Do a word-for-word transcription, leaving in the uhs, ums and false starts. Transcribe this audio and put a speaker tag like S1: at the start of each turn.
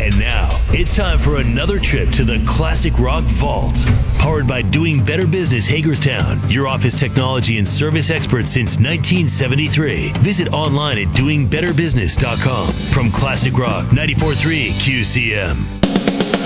S1: And now, it's time for another trip to the Classic Rock Vault. Powered by Doing Better Business Hagerstown, your office technology and service expert since nineteen seventy-three. Visit online at doing better business dot com. From Classic Rock ninety-four point three Q C M.